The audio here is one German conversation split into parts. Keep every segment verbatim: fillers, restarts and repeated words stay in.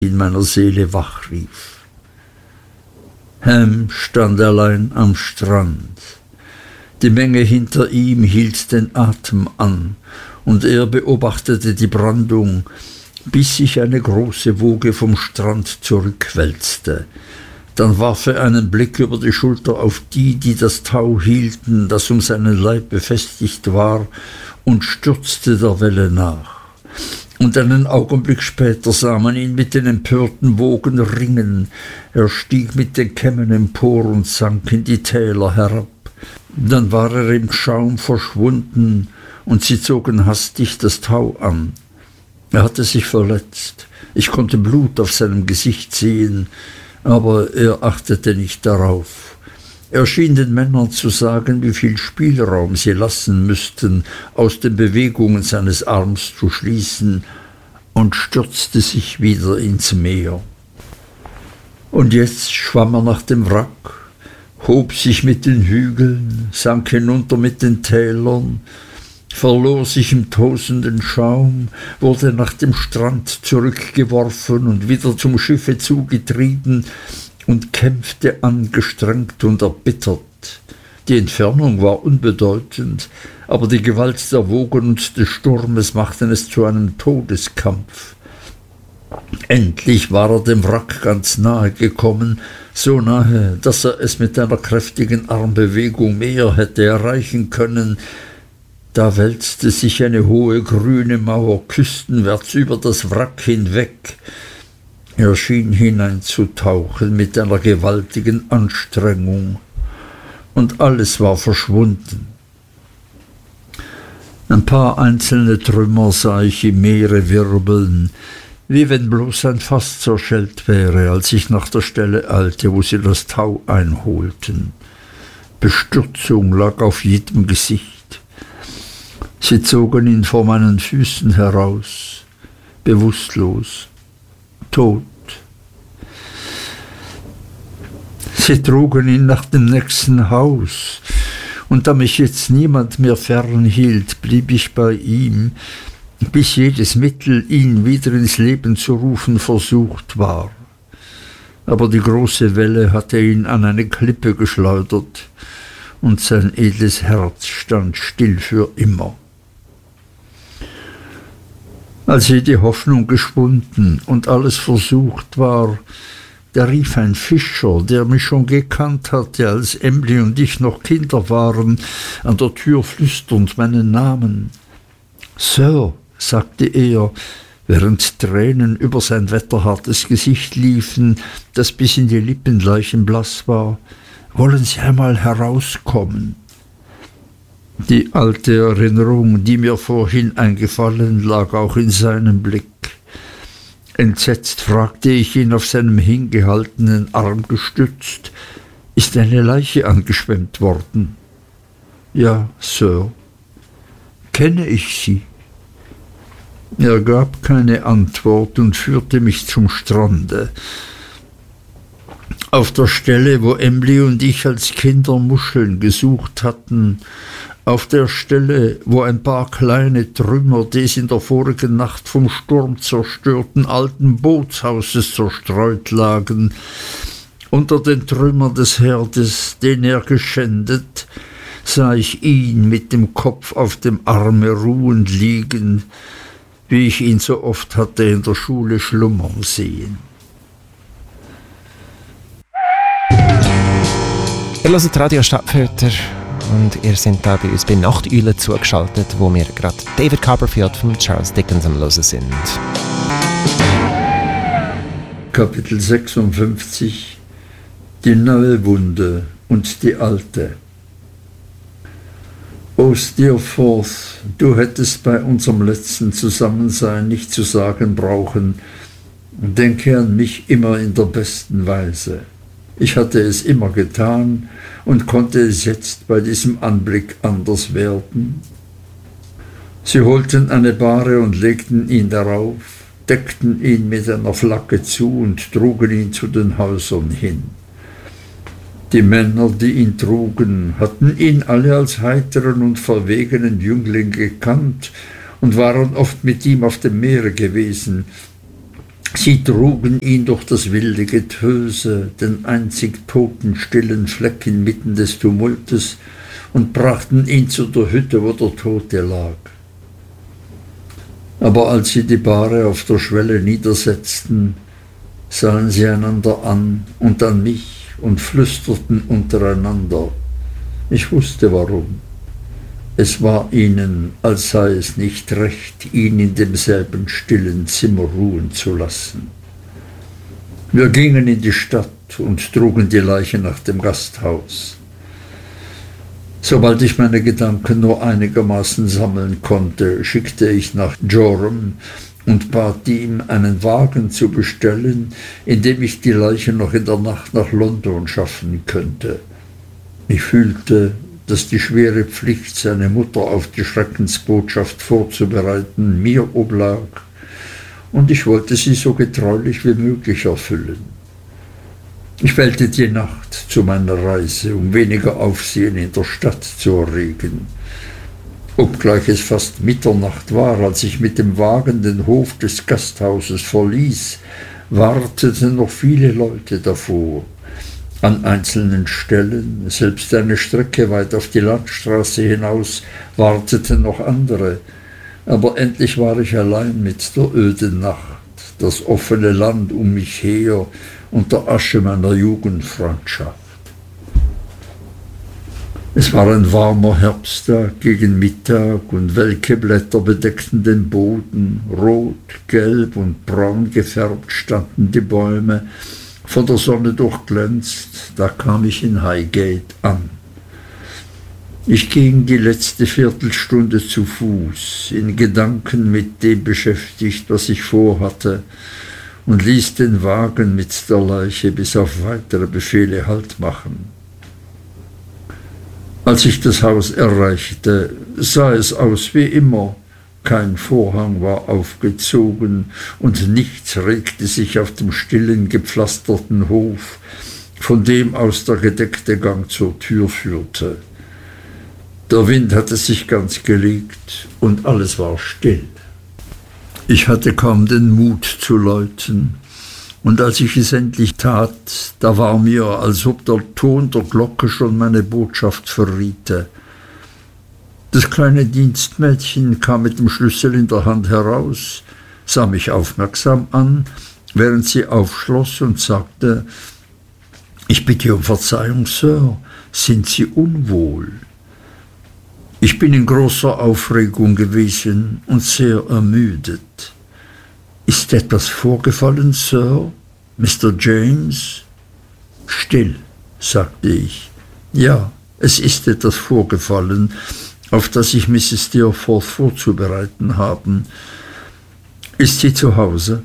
in meiner Seele wachrief. Ham stand allein am Strand. Die Menge hinter ihm hielt den Atem an, und er beobachtete die Brandung, bis sich eine große Woge vom Strand zurückwälzte. Dann warf er einen Blick über die Schulter auf die, die das Tau hielten, das um seinen Leib befestigt war, und stürzte der Welle nach. Und einen Augenblick später sah man ihn mit den empörten Wogen ringen. Er stieg mit den Kämmen empor und sank in die Täler herab. Dann war er im Schaum verschwunden, und sie zogen hastig das Tau an. Er hatte sich verletzt. Ich konnte Blut auf seinem Gesicht sehen, aber er achtete nicht darauf. Er schien den Männern zu sagen, wie viel Spielraum sie lassen müssten, aus den Bewegungen seines Arms zu schließen, und stürzte sich wieder ins Meer. Und jetzt schwamm er nach dem Wrack, hob sich mit den Hügeln, sank hinunter mit den Tälern, verlor sich im tosenden Schaum, wurde nach dem Strand zurückgeworfen und wieder zum Schiffe zugetrieben und kämpfte angestrengt und erbittert. Die Entfernung war unbedeutend, aber die Gewalt der Wogen und des Sturmes machten es zu einem Todeskampf. Endlich war er dem Wrack ganz nahe gekommen, so nahe, dass er es mit einer kräftigen Armbewegung mehr hätte erreichen können. Da wälzte sich eine hohe grüne Mauer küstenwärts über das Wrack hinweg. Er schien hineinzutauchen mit einer gewaltigen Anstrengung, und alles war verschwunden. Ein paar einzelne Trümmer sah ich im Meere wirbeln, wie wenn bloß ein Fass zerschellt wäre, als ich nach der Stelle eilte, wo sie das Tau einholten. Bestürzung lag auf jedem Gesicht. Sie zogen ihn vor meinen Füßen heraus, bewusstlos, tot. Sie trugen ihn nach dem nächsten Haus, und da mich jetzt niemand mehr fernhielt, blieb ich bei ihm, bis jedes Mittel, ihn wieder ins Leben zu rufen, versucht war. Aber die große Welle hatte ihn an eine Klippe geschleudert, und sein edles Herz stand still für immer. Als jede Hoffnung geschwunden und alles versucht war, da rief ein Fischer, der mich schon gekannt hatte, als Emly und ich noch Kinder waren, an der Tür flüsternd meinen Namen. »Sir«, sagte er, während Tränen über sein wetterhartes Gesicht liefen, das bis in die Lippen leichenblass war, »wollen Sie einmal herauskommen?« Die alte Erinnerung, die mir vorhin eingefallen, lag auch in seinem Blick. Entsetzt fragte ich ihn auf seinem hingehaltenen Arm gestützt: »Ist eine Leiche angeschwemmt worden?« »Ja, Sir.« »Kenne ich sie?« Er gab keine Antwort und führte mich zum Strande. Auf der Stelle, wo Emly und ich als Kinder Muscheln gesucht hatten, auf der Stelle, wo ein paar kleine Trümmer des in der vorigen Nacht vom Sturm zerstörten alten Bootshauses zerstreut lagen, unter den Trümmern des Herdes, den er geschändet, sah ich ihn mit dem Kopf auf dem Arme ruhend liegen, wie ich ihn so oft hatte in der Schule schlummern sehen. Ihr hört Radio Stadtfilter und ihr seid da bei uns bei Nachteule zugeschaltet, wo wir gerade David Copperfield von Charles Dickens am Hören sind. Kapitel sechsundfünfzig. Die neue Wunde und die alte. O Steerforth, du hättest bei unserem letzten Zusammensein nicht zu sagen brauchen: Denke an mich immer in der besten Weise. Ich hatte es immer getan und konnte es jetzt bei diesem Anblick anders werden. Sie holten eine Bahre und legten ihn darauf, deckten ihn mit einer Flagge zu und trugen ihn zu den Häusern hin. Die Männer, die ihn trugen, hatten ihn alle als heiteren und verwegenen Jüngling gekannt und waren oft mit ihm auf dem Meere gewesen. Sie trugen ihn durch das wilde Getöse, den einzig totenstillen Fleck inmitten des Tumultes, und brachten ihn zu der Hütte, wo der Tote lag. Aber als sie die Bahre auf der Schwelle niedersetzten, sahen sie einander an und an mich und flüsterten untereinander. Ich wusste warum. Es war ihnen, als sei es nicht recht, ihn in demselben stillen Zimmer ruhen zu lassen. Wir gingen in die Stadt und trugen die Leiche nach dem Gasthaus. Sobald ich meine Gedanken nur einigermaßen sammeln konnte, schickte ich nach Joram und bat ihm, einen Wagen zu bestellen, in dem ich die Leiche noch in der Nacht nach London schaffen könnte. Ich fühlte, dass die schwere Pflicht, seine Mutter auf die Schreckensbotschaft vorzubereiten, mir oblag, und ich wollte sie so getreulich wie möglich erfüllen. Ich wählte die Nacht zu meiner Reise, um weniger Aufsehen in der Stadt zu erregen. Obgleich es fast Mitternacht war, als ich mit dem Wagen den Hof des Gasthauses verließ, warteten noch viele Leute davor. An einzelnen Stellen, selbst eine Strecke weit auf die Landstraße hinaus, warteten noch andere. Aber endlich war ich allein mit der öden Nacht, das offene Land um mich her und der Asche meiner Jugendfreundschaft. Es war ein warmer Herbsttag gegen Mittag, und welke Blätter bedeckten den Boden. Rot, gelb und braun gefärbt standen die Bäume, von der Sonne durchglänzt. Da kam ich in Highgate an. Ich ging die letzte Viertelstunde zu Fuß, in Gedanken mit dem beschäftigt, was ich vorhatte, und ließ den Wagen mit der Leiche bis auf weitere Befehle Halt machen. Als ich das Haus erreichte, sah es aus wie immer. Kein Vorhang war aufgezogen und nichts regte sich auf dem stillen, gepflasterten Hof, von dem aus der gedeckte Gang zur Tür führte. Der Wind hatte sich ganz gelegt und alles war still. Ich hatte kaum den Mut zu läuten, und als ich es endlich tat, da war mir, als ob der Ton der Glocke schon meine Botschaft verriete. Das kleine Dienstmädchen kam mit dem Schlüssel in der Hand heraus, sah mich aufmerksam an, während sie aufschloss, und sagte: »Ich bitte um Verzeihung, Sir, sind Sie unwohl?« Ich bin in großer Aufregung gewesen und sehr ermüdet. »Ist etwas vorgefallen, Sir? Mister James?« »Still«, sagte ich. »Ja, es ist etwas vorgefallen, auf das ich Misses Steerforth vorzubereiten habe. Ist sie zu Hause?«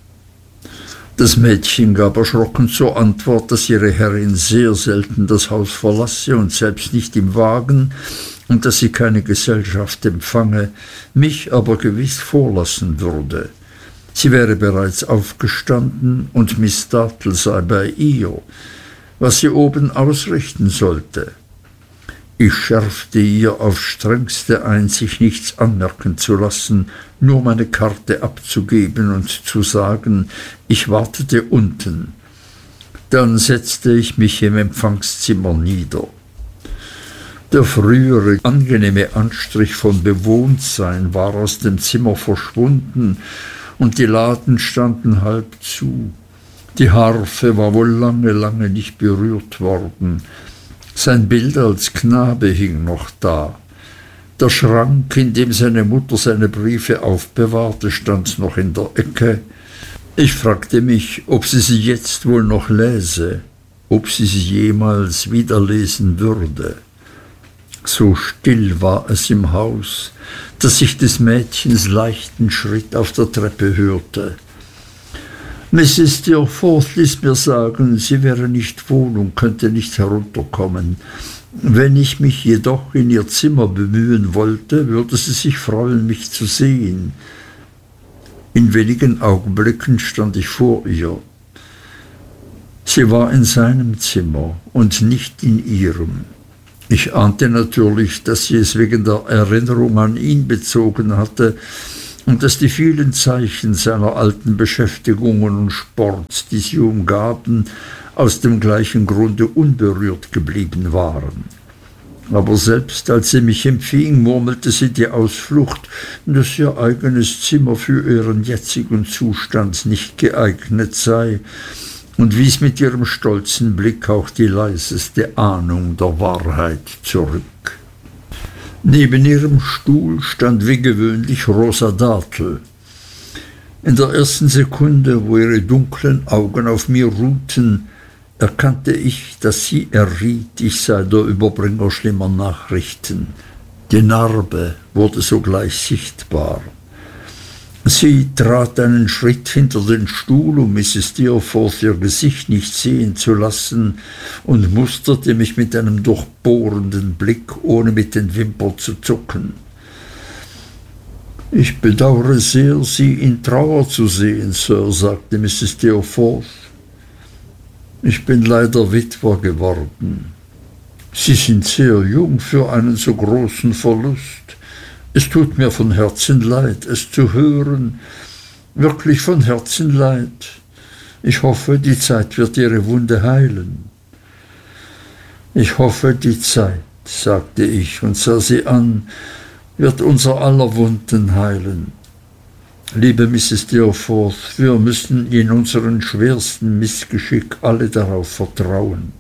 Das Mädchen gab erschrocken zur Antwort, dass ihre Herrin sehr selten das Haus verlasse und selbst nicht im Wagen, und dass sie keine Gesellschaft empfange, mich aber gewiß vorlassen würde. Sie wäre bereits aufgestanden und Miss Dartle sei bei ihr, was sie oben ausrichten sollte. Ich schärfte ihr aufs strengste ein, sich nichts anmerken zu lassen, nur meine Karte abzugeben und zu sagen, ich wartete unten. Dann setzte ich mich im Empfangszimmer nieder. Der frühere angenehme Anstrich von Bewohntsein war aus dem Zimmer verschwunden, und die Laden standen halb zu. Die Harfe war wohl lange, lange nicht berührt worden. Sein Bild als Knabe hing noch da. Der Schrank, in dem seine Mutter seine Briefe aufbewahrte, stand noch in der Ecke. Ich fragte mich, ob sie sie jetzt wohl noch läse, ob sie sie jemals wieder lesen würde. So still war es im Haus, dass ich des Mädchens leichten Schritt auf der Treppe hörte. Misses Steerforth ließ mir sagen, sie wäre nicht wohl und könnte nicht herunterkommen. Wenn ich mich jedoch in ihr Zimmer bemühen wollte, würde sie sich freuen, mich zu sehen. In wenigen Augenblicken stand ich vor ihr. Sie war in seinem Zimmer und nicht in ihrem. Ich ahnte natürlich, dass sie es wegen der Erinnerung an ihn bezogen hatte, und dass die vielen Zeichen seiner alten Beschäftigungen und Sports, die sie umgaben, aus dem gleichen Grunde unberührt geblieben waren. Aber selbst als sie mich empfing, murmelte sie die Ausflucht, dass ihr eigenes Zimmer für ihren jetzigen Zustand nicht geeignet sei, und wies mit ihrem stolzen Blick auch die leiseste Ahnung der Wahrheit zurück. Neben ihrem Stuhl stand wie gewöhnlich Rosa Dartle. In der ersten Sekunde, wo ihre dunklen Augen auf mir ruhten, erkannte ich, dass sie erriet, ich sei der Überbringer schlimmer Nachrichten. Die Narbe wurde sogleich sichtbar. Sie trat einen Schritt hinter den Stuhl, um Misses Steerforth ihr Gesicht nicht sehen zu lassen, und musterte mich mit einem durchbohrenden Blick, ohne mit den Wimpern zu zucken. »Ich bedauere sehr, Sie in Trauer zu sehen, Sir«, sagte Misses Steerforth. »Ich bin leider Witwer geworden. Sie sind sehr jung für einen so großen Verlust. Es tut mir von Herzen leid, es zu hören, wirklich von Herzen leid. Ich hoffe, die Zeit wird Ihre Wunde heilen.« »Ich hoffe, die Zeit«, sagte ich und sah sie an, »wird unser aller Wunden heilen. Liebe Misses Steerforth, wir müssen in unserem schwersten Missgeschick alle darauf vertrauen.«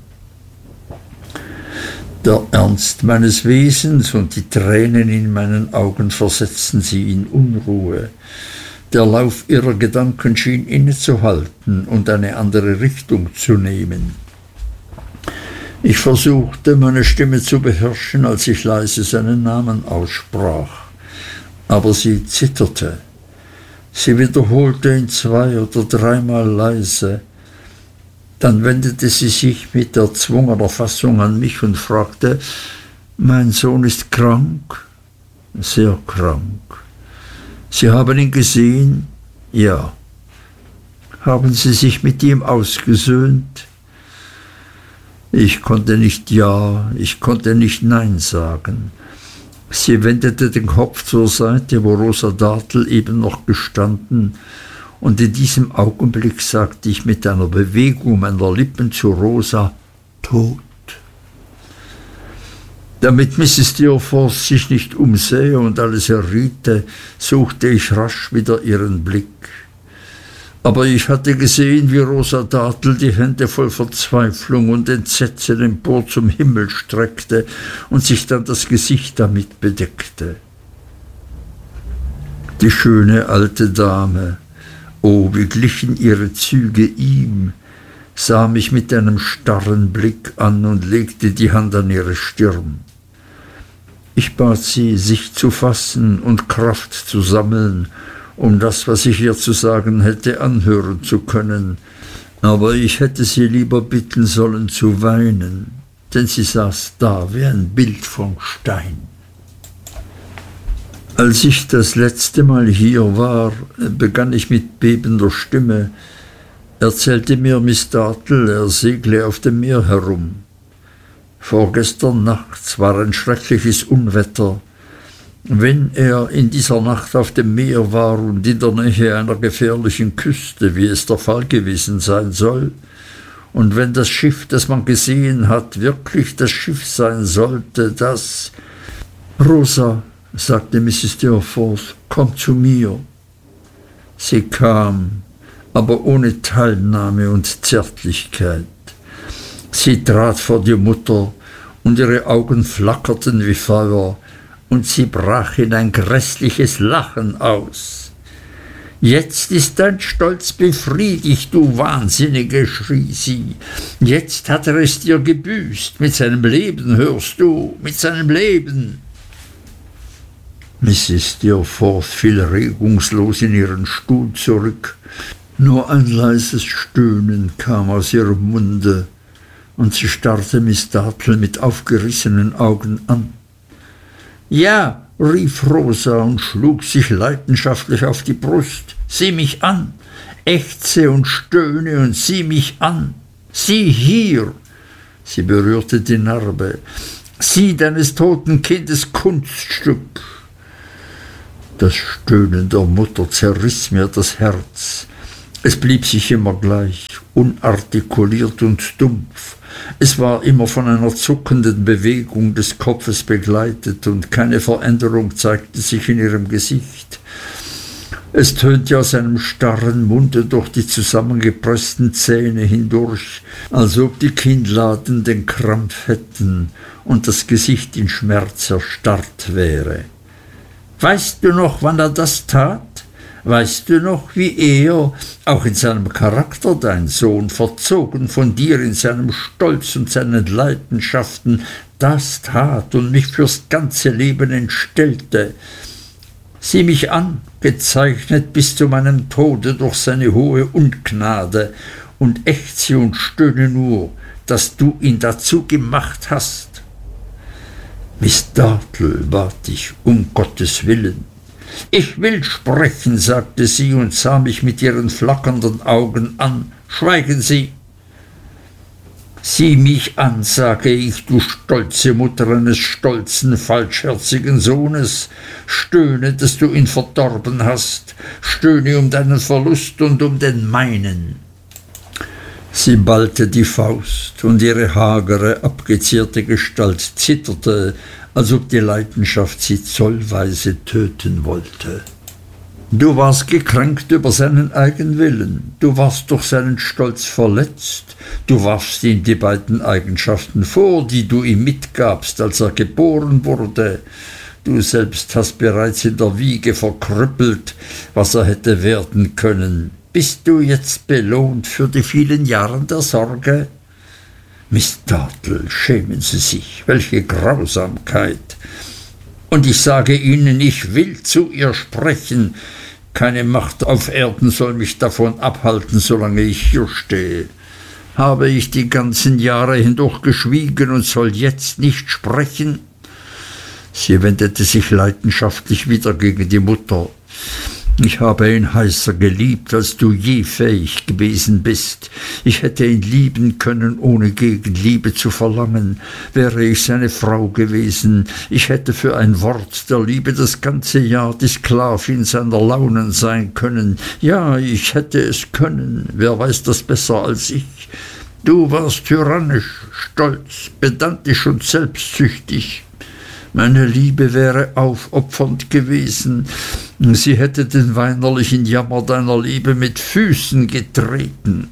Der Ernst meines Wesens und die Tränen in meinen Augen versetzten sie in Unruhe. Der Lauf ihrer Gedanken schien innezuhalten und eine andere Richtung zu nehmen. Ich versuchte, meine Stimme zu beherrschen, als ich leise seinen Namen aussprach. Aber sie zitterte. Sie wiederholte ihn zwei oder dreimal leise. Dann wendete sie sich mit erzwungener Fassung an mich und fragte: »Mein Sohn ist krank?« »Sehr krank.« »Sie haben ihn gesehen?« »Ja.« »Haben Sie sich mit ihm ausgesöhnt?« Ich konnte nicht Ja, ich konnte nicht Nein sagen. Sie wendete den Kopf zur Seite, wo Rosa Dartle eben noch gestanden, und in diesem Augenblick sagte ich mit einer Bewegung meiner Lippen zu Rosa: »Tot.« Damit Misses Steerforth sich nicht umsähe und alles erriete, suchte ich rasch wieder ihren Blick. Aber ich hatte gesehen, wie Rosa Dartle die Hände voll Verzweiflung und Entsetzen empor zum Himmel streckte und sich dann das Gesicht damit bedeckte. Die schöne alte Dame, oh, wie glichen ihre Züge ihm, sah mich mit einem starren Blick an und legte die Hand an ihre Stirn. Ich bat sie, sich zu fassen und Kraft zu sammeln, um das, was ich ihr zu sagen hätte, anhören zu können, aber ich hätte sie lieber bitten sollen zu weinen, denn sie saß da wie ein Bild von Stein. Als ich das letzte Mal hier war, begann ich mit bebender Stimme, erzählte mir Miss Dartle, er segle auf dem Meer herum. Vorgestern nachts war ein schreckliches Unwetter. Wenn er in dieser Nacht auf dem Meer war und in der Nähe einer gefährlichen Küste, wie es der Fall gewesen sein soll, und wenn das Schiff, das man gesehen hat, wirklich das Schiff sein sollte, das... »Rosa«, sagte Misses Steerforth, »komm zu mir.« Sie kam, aber ohne Teilnahme und Zärtlichkeit. Sie trat vor die Mutter, und ihre Augen flackerten wie Feuer, und sie brach in ein gräßliches Lachen aus. »Jetzt ist dein Stolz befriedigt, du Wahnsinnige«, schrie sie. »Jetzt hat er es dir gebüßt, mit seinem Leben, hörst du, mit seinem Leben.« Misses Steerforth fiel regungslos in ihren Stuhl zurück. Nur ein leises Stöhnen kam aus ihrem Munde, und sie starrte Miss Dartle mit aufgerissenen Augen an. »Ja«, rief Rosa und schlug sich leidenschaftlich auf die Brust, »sieh mich an, ächze und stöhne und sieh mich an. Sieh hier«, sie berührte die Narbe, »sieh deines toten Kindes Kunststück.« Das Stöhnen der Mutter zerriss mir das Herz. Es blieb sich immer gleich, unartikuliert und dumpf. Es war immer von einer zuckenden Bewegung des Kopfes begleitet, und keine Veränderung zeigte sich in ihrem Gesicht. Es tönte aus einem starren Munde durch die zusammengepressten Zähne hindurch, als ob die Kinnladen den Krampf hätten und das Gesicht in Schmerz erstarrt wäre. »Weißt du noch, wann er das tat? Weißt du noch, wie er, auch in seinem Charakter, dein Sohn, verzogen von dir in seinem Stolz und seinen Leidenschaften, das tat und mich fürs ganze Leben entstellte? Sieh mich an, gezeichnet bis zu meinem Tode durch seine hohe Ungnade, und ächze und stöhne nur, dass du ihn dazu gemacht hast.« »Miss Dartle«, bat ich, »um Gottes Willen.« »Ich will sprechen«, sagte sie und sah mich mit ihren flackernden Augen an. »Schweigen Sie!« »Sieh mich an«, sage ich, »du stolze Mutter eines stolzen, falschherzigen Sohnes. Stöhne, dass du ihn verdorben hast. Stöhne um deinen Verlust und um den meinen.« Sie ballte die Faust, und ihre hagere, abgezehrte Gestalt zitterte, als ob die Leidenschaft sie zollweise töten wollte. »Du warst gekränkt über seinen Eigenwillen, du warst durch seinen Stolz verletzt, du warfst ihm die beiden Eigenschaften vor, die du ihm mitgabst, als er geboren wurde. Du selbst hast bereits in der Wiege verkrüppelt, was er hätte werden können. Bist du jetzt belohnt für die vielen Jahre der Sorge?« »Miss Dartle, schämen Sie sich, welche Grausamkeit! Und ich sage Ihnen, ich will zu ihr sprechen. Keine Macht auf Erden soll mich davon abhalten, solange ich hier stehe. Habe ich die ganzen Jahre hindurch geschwiegen und soll jetzt nicht sprechen?« Sie wendete sich leidenschaftlich wieder gegen die Mutter. »Ich habe ihn heißer geliebt, als du je fähig gewesen bist. Ich hätte ihn lieben können, ohne Gegenliebe zu verlangen. Wäre ich seine Frau gewesen, ich hätte für ein Wort der Liebe das ganze Jahr die Sklavin seiner Launen sein können. Ja, ich hätte es können. Wer weiß das besser als ich? Du warst tyrannisch, stolz, pedantisch und selbstsüchtig. Meine Liebe wäre aufopfernd gewesen. Sie hätte den weinerlichen Jammer deiner Liebe mit Füßen getreten.«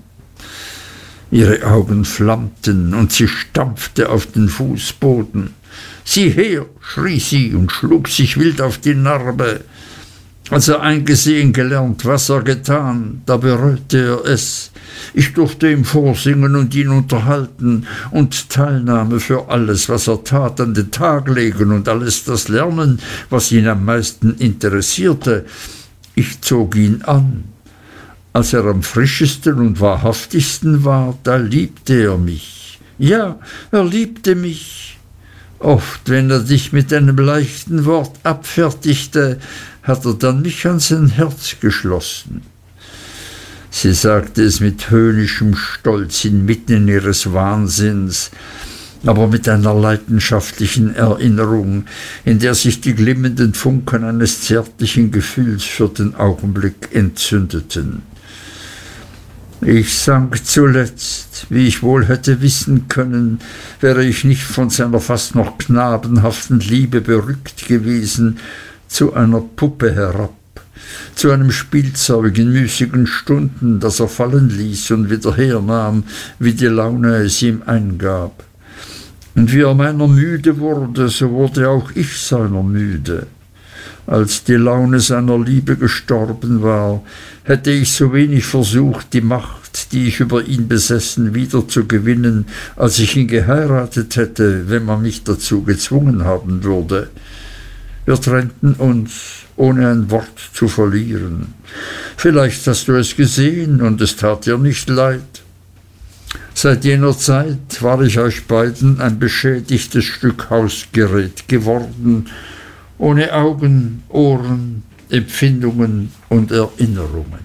Ihre Augen flammten, und sie stampfte auf den Fußboden. »Sieh her«, schrie sie und schlug sich wild auf die Narbe. Als er eingesehen gelernt, was er getan, da bereute er es. Ich durfte ihm vorsingen und ihn unterhalten und Teilnahme für alles, was er tat, an den Tag legen und alles das lernen, was ihn am meisten interessierte. Ich zog ihn an. Als er am frischesten und wahrhaftigsten war, da liebte er mich. Ja, er liebte mich. Oft, wenn er dich mit einem leichten Wort abfertigte, hat er dann mich an sein Herz geschlossen.« Sie sagte es mit höhnischem Stolz inmitten ihres Wahnsinns, aber mit einer leidenschaftlichen Erinnerung, in der sich die glimmenden Funken eines zärtlichen Gefühls für den Augenblick entzündeten. Ich sank zuletzt, wie ich wohl hätte wissen können, wäre ich nicht von seiner fast noch knabenhaften Liebe berückt gewesen, zu einer Puppe herab, zu einem Spielzeug in müßigen Stunden, das er fallen ließ und wieder hernahm, wie die Laune es ihm eingab. Und wie er meiner müde wurde, so wurde auch ich seiner müde. Als die Laune seiner Liebe gestorben war, hätte ich so wenig versucht, die Macht, die ich über ihn besessen, wieder zu gewinnen, als ich ihn geheiratet hätte, wenn man mich dazu gezwungen haben würde. Wir trennten uns, ohne ein Wort zu verlieren. Vielleicht hast du es gesehen, und es tat dir nicht leid. Seit jener Zeit war ich euch beiden ein beschädigtes Stück Hausgerät geworden, ohne Augen, Ohren, Empfindungen und Erinnerungen.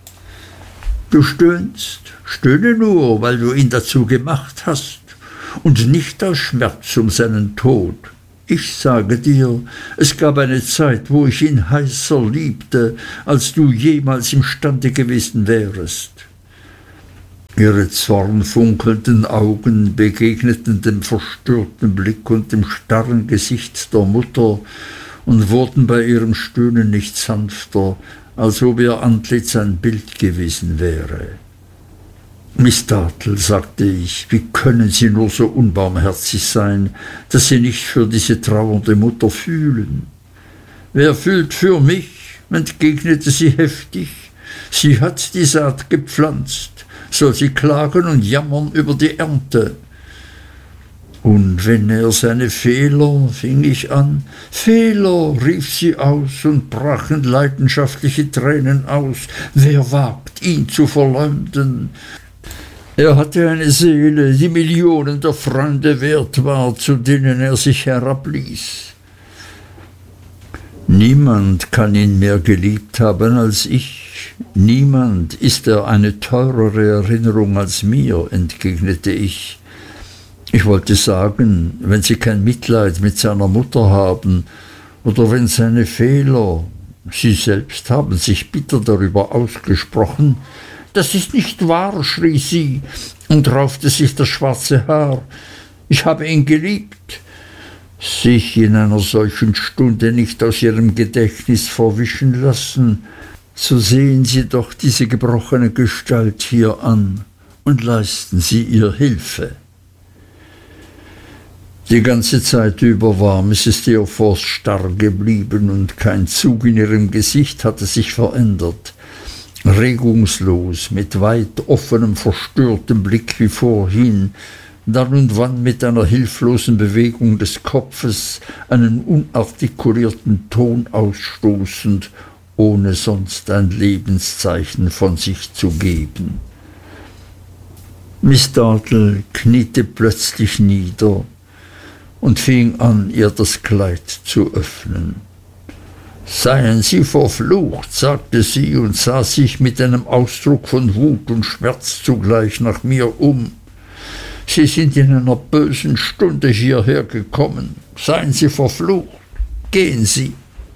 Du stöhnst, stöhne nur, weil du ihn dazu gemacht hast, und nicht aus Schmerz um seinen Tod. Ich sage dir, es gab eine Zeit, wo ich ihn heißer liebte, als du jemals imstande gewesen wärest. Ihre zornfunkelnden Augen begegneten dem verstörten Blick und dem starren Gesicht der Mutter und wurden bei ihrem Stöhnen nicht sanfter, als ob ihr Antlitz ein Bild gewesen wäre. Miss Dartle, sagte ich, wie können Sie nur so unbarmherzig sein, dass Sie nicht für diese trauernde Mutter fühlen? Wer fühlt für mich? Entgegnete sie heftig. Sie hat die Saat gepflanzt. Soll sie klagen und jammern über die Ernte? Und wenn er seine Fehler, fing ich an. Fehler, rief sie aus und brach in leidenschaftliche Tränen aus. Wer wagt, ihn zu verleumden? Er hatte eine Seele, die Millionen der Freunde wert war, zu denen er sich herabließ. Niemand kann ihn mehr geliebt haben als ich. Niemand ist er eine teurere Erinnerung als mir, entgegnete ich. Ich wollte sagen, wenn Sie kein Mitleid mit seiner Mutter haben oder wenn seine Fehler, Sie selbst haben sich bitter darüber ausgesprochen. Das ist nicht wahr, schrie sie und raufte sich das schwarze Haar. Ich habe ihn geliebt. Sich in einer solchen Stunde nicht aus ihrem Gedächtnis verwischen lassen, so sehen Sie doch diese gebrochene Gestalt hier an und leisten Sie ihr Hilfe. Die ganze Zeit über war Misses Steerforth starr geblieben und kein Zug in ihrem Gesicht hatte sich verändert. Regungslos, mit weit offenem, verstörtem Blick wie vorhin, dann und wann mit einer hilflosen Bewegung des Kopfes einen unartikulierten Ton ausstoßend, ohne sonst ein Lebenszeichen von sich zu geben. Miss Dartle kniete plötzlich nieder und fing an, ihr das Kleid zu öffnen. »Seien Sie verflucht«, sagte sie und sah sich mit einem Ausdruck von Wut und Schmerz zugleich nach mir um. »Sie sind in einer bösen Stunde hierher gekommen. Seien Sie verflucht. Gehen Sie.«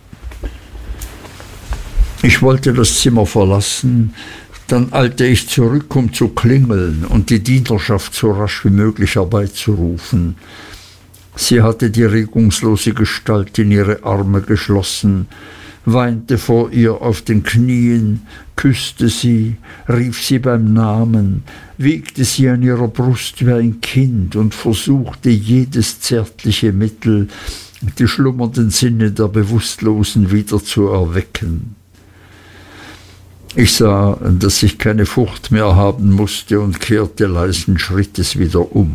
Ich wollte das Zimmer verlassen, dann eilte ich zurück, um zu klingeln und die Dienerschaft so rasch wie möglich herbeizurufen. Sie hatte die regungslose Gestalt in ihre Arme geschlossen, weinte vor ihr auf den Knien, küßte sie, rief sie beim Namen, wiegte sie an ihrer Brust wie ein Kind und versuchte jedes zärtliche Mittel, die schlummernden Sinne der Bewusstlosen wieder zu erwecken. Ich sah, dass ich keine Furcht mehr haben musste und kehrte leisen Schrittes wieder um.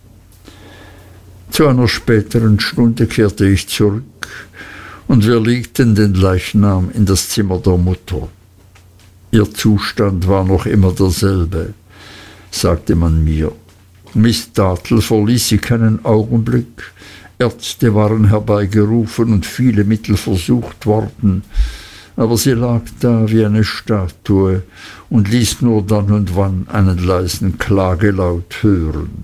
Zu einer späteren Stunde kehrte ich zurück und wir legten den Leichnam in das Zimmer der Mutter. Ihr Zustand war noch immer derselbe, sagte man mir. Miss Dartle verließ sie keinen Augenblick. Ärzte waren herbeigerufen und viele Mittel versucht worden, aber sie lag da wie eine Statue und ließ nur dann und wann einen leisen Klagelaut hören.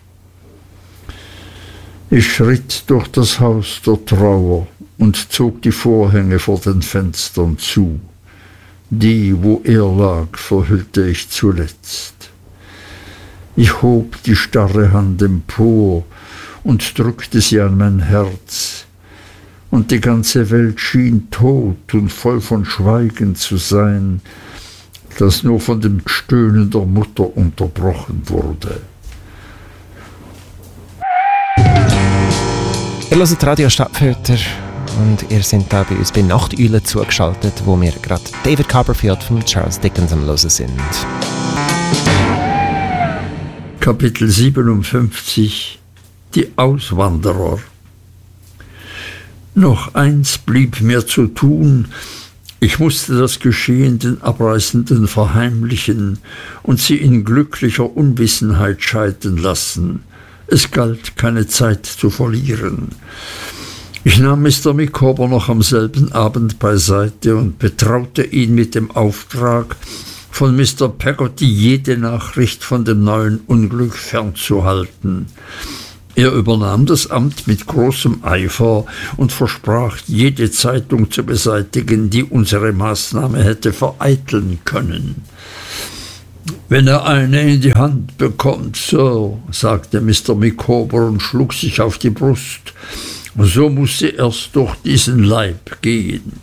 Ich schritt durch das Haus der Trauer und zog die Vorhänge vor den Fenstern zu. Die, wo er lag, verhüllte ich zuletzt. Ich hob die starre Hand empor und drückte sie an mein Herz, und die ganze Welt schien tot und voll von Schweigen zu sein, das nur von dem Stöhnen der Mutter unterbrochen wurde. Ihr hört Radio Stadtfilter und ihr seid da bei uns bei Nachteule zugeschaltet, wo wir gerade David Copperfield von Charles Dickens am Hören sind. Kapitel siebenundfünfzig Die Auswanderer. Noch eins blieb mir zu tun. Ich musste das Geschehen den Abreisenden verheimlichen und sie in glücklicher Unwissenheit scheiden lassen. Es galt, keine Zeit zu verlieren. Ich nahm Mister Micawber noch am selben Abend beiseite und betraute ihn mit dem Auftrag, von Mister Peggotty jede Nachricht von dem neuen Unglück fernzuhalten. Er übernahm das Amt mit großem Eifer und versprach, jede Zeitung zu beseitigen, die unsere Maßnahme hätte vereiteln können. »Wenn er eine in die Hand bekommt, Sir«, sagte Mister Micawber und schlug sich auf die Brust, »so muss sie erst durch diesen Leib gehen.«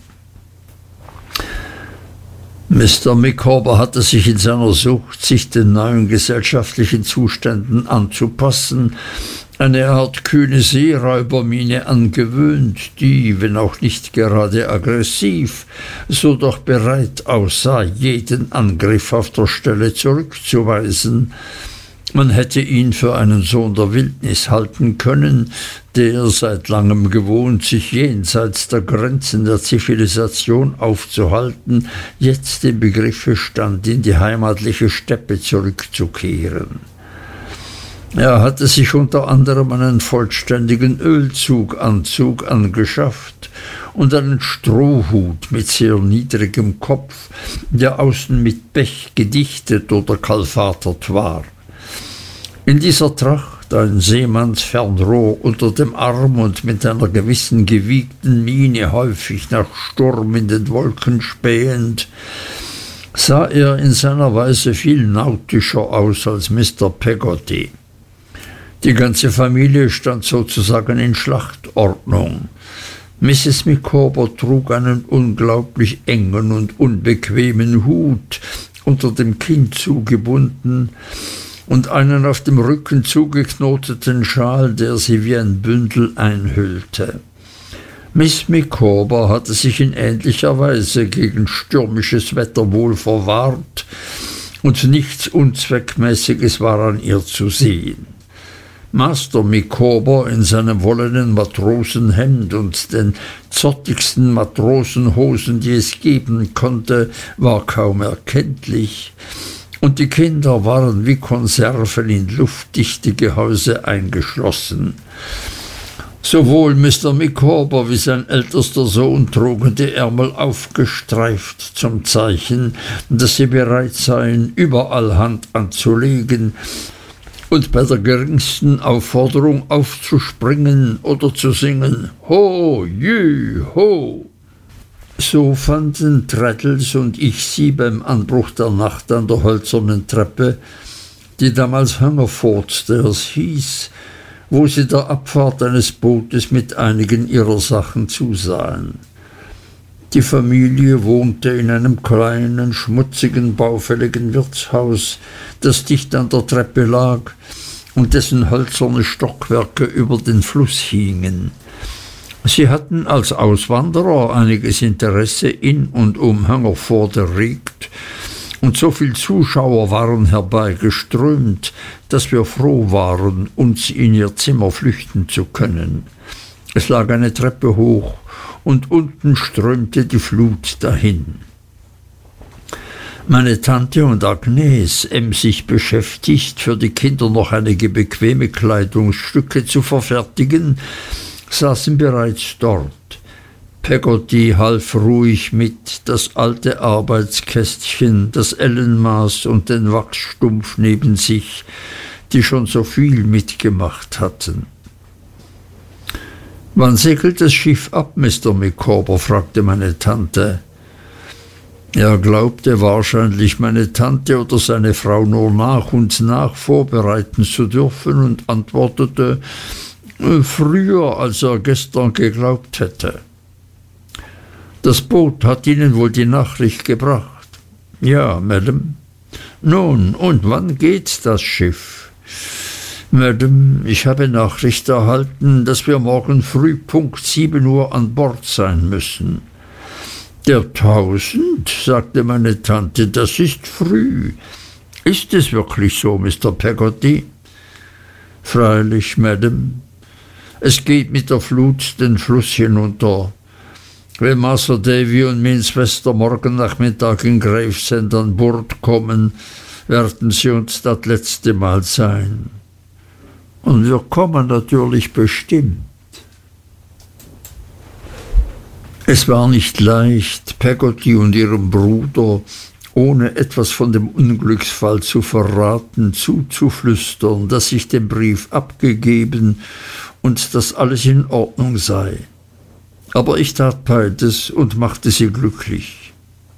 Mister Micawber hatte sich in seiner Sucht, sich den neuen gesellschaftlichen Zuständen anzupassen, eine Art kühne Seeräubermiene angewöhnt, die, wenn auch nicht gerade aggressiv, so doch bereit aussah, jeden Angriff auf der Stelle zurückzuweisen. Man hätte ihn für einen Sohn der Wildnis halten können, der, seit langem gewohnt, sich jenseits der Grenzen der Zivilisation aufzuhalten, jetzt im Begriffe stand, in die heimatliche Steppe zurückzukehren. Er hatte sich unter anderem einen vollständigen Ölzuganzug angeschafft und einen Strohhut mit sehr niedrigem Kopf, der außen mit Pech gedichtet oder kalfatert war. In dieser Tracht, ein Seemannsfernrohr unter dem Arm und mit einer gewissen gewiegten Miene häufig nach Sturm in den Wolken spähend, sah er in seiner Weise viel nautischer aus als Mister Peggotty. Die ganze Familie stand sozusagen in Schlachtordnung. Misses Micawber trug einen unglaublich engen und unbequemen Hut, unter dem Kinn zugebunden, und einen auf dem Rücken zugeknoteten Schal, der sie wie ein Bündel einhüllte. Miss Micawber hatte sich in ähnlicher Weise gegen stürmisches Wetter wohl verwahrt, und nichts Unzweckmäßiges war an ihr zu sehen. Master Micawber in seinem wollenen Matrosenhemd und den zottigsten Matrosenhosen, die es geben konnte, war kaum erkenntlich, und die Kinder waren wie Konserven in luftdichte Gehäuse eingeschlossen. Sowohl Mister Micawber wie sein ältester Sohn trugen die Ärmel aufgestreift zum Zeichen, dass sie bereit seien, überall Hand anzulegen und bei der geringsten Aufforderung aufzuspringen oder zu singen »Ho, jü, ho«. So fanden Traddles und ich sie beim Anbruch der Nacht an der hölzernen Treppe, die damals Hungerford Stairs hieß, wo sie der Abfahrt eines Bootes mit einigen ihrer Sachen zusahen. Die Familie wohnte in einem kleinen, schmutzigen, baufälligen Wirtshaus, das dicht an der Treppe lag und dessen hölzerne Stockwerke über den Fluss hingen. Sie hatten als Auswanderer einiges Interesse in und um Hungerford erregt, und so viel Zuschauer waren herbeigeströmt, dass wir froh waren, uns in ihr Zimmer flüchten zu können. Es lag eine Treppe hoch, und unten strömte die Flut dahin. Meine Tante und Agnes, emsig beschäftigt, für die Kinder noch einige bequeme Kleidungsstücke zu verfertigen, saßen bereits dort. Peggotty half ruhig mit, das alte Arbeitskästchen, das Ellenmaß und den Wachsstumpf neben sich, die schon so viel mitgemacht hatten. »Wann segelt das Schiff ab, Mister Micawber?« fragte meine Tante. Er glaubte wahrscheinlich, meine Tante oder seine Frau nur nach und nach vorbereiten zu dürfen und antwortete, früher, als er gestern geglaubt hätte. »Das Boot hat Ihnen wohl die Nachricht gebracht?« »Ja, Madame.« »Nun, und wann geht das Schiff?« »Madame, ich habe Nachricht erhalten, dass wir morgen früh Punkt sieben Uhr an Bord sein müssen.« »Der Tausend«, sagte meine Tante, »das ist früh. Ist es wirklich so, Mister Peggotty?« »Freilich, Madame. Es geht mit der Flut den Fluss hinunter. Wenn Masr Davy und meine Schwester morgen Nachmittag in Gravesend an Bord kommen, werden sie uns das letzte Mal sein. Und wir kommen natürlich bestimmt.« Es war nicht leicht, Peggotty und ihrem Bruder ohne etwas von dem Unglücksfall zu verraten, zuzuflüstern, dass ich den Brief abgegeben und dass alles in Ordnung sei. Aber ich tat beides und machte sie glücklich.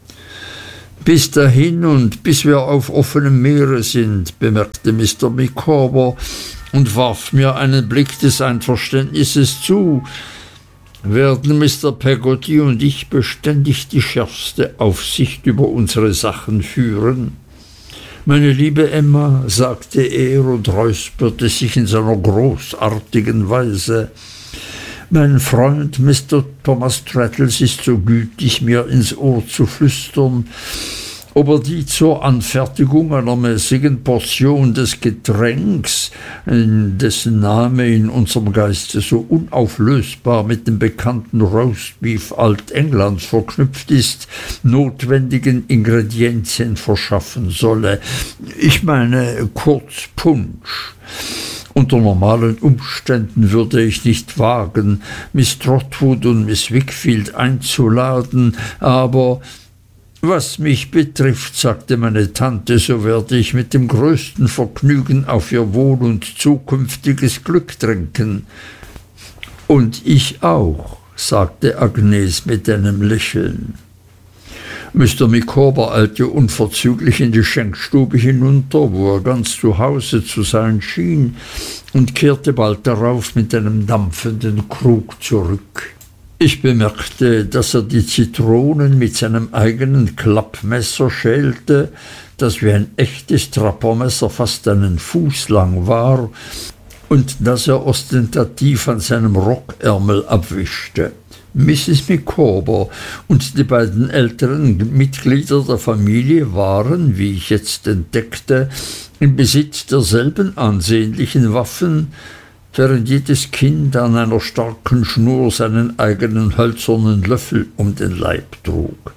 Bis dahin und bis wir auf offenem Meere sind, bemerkte Mister Micawber und warf mir einen Blick des Einverständnisses zu, werden Mister Peggotty und ich beständig die schärfste Aufsicht über unsere Sachen führen. Meine liebe Emma, sagte er und räusperte sich in seiner großartigen Weise, mein Freund Mister Thomas Traddles ist so gütig, mir ins Ohr zu flüstern, ob er die zur Anfertigung einer mäßigen Portion des Getränks, dessen Name in unserem Geiste so unauflösbar mit dem bekannten Roastbeef Altenglands verknüpft ist, notwendigen Ingredienzien verschaffen solle. Ich meine kurz Punsch. Unter normalen Umständen würde ich nicht wagen, Miss Trotwood und Miss Wickfield einzuladen, aber was mich betrifft, sagte meine Tante, so werde ich mit dem größten Vergnügen auf ihr Wohl und zukünftiges Glück trinken. Und ich auch, sagte Agnes mit einem Lächeln. Mister Micawber eilte unverzüglich in die Schenkstube hinunter, wo er ganz zu Hause zu sein schien, und kehrte bald darauf mit einem dampfenden Krug zurück. Ich bemerkte, dass er die Zitronen mit seinem eigenen Klappmesser schälte, das wie ein echtes Trappermesser fast einen Fuß lang war, und dass er ostentativ an seinem Rockärmel abwischte. Misses Micawber und die beiden älteren Mitglieder der Familie waren, wie ich jetzt entdeckte, im Besitz derselben ansehnlichen Waffen, während jedes Kind an einer starken Schnur seinen eigenen hölzernen Löffel um den Leib trug.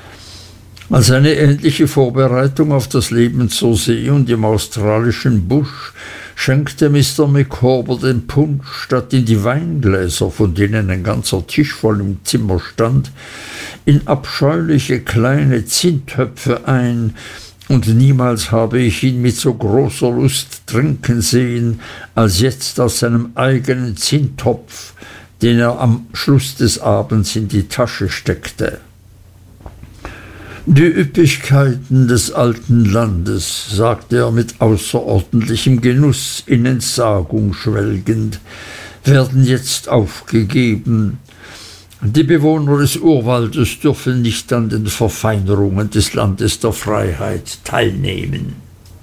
Als eine ähnliche Vorbereitung auf das Leben zur See und im australischen Busch schenkte Mister Micawber den Punsch statt in die Weingläser, von denen ein ganzer Tisch voll im Zimmer stand, in abscheuliche kleine Zinntöpfe ein, und niemals habe ich ihn mit so großer Lust trinken sehen, als jetzt aus seinem eigenen Zinntopf, den er am Schluss des Abends in die Tasche steckte. Die Üppigkeiten des alten Landes, sagte er mit außerordentlichem Genuss in Entsagung schwelgend, werden jetzt aufgegeben. Die Bewohner des Urwaldes dürfen nicht an den Verfeinerungen des Landes der Freiheit teilnehmen.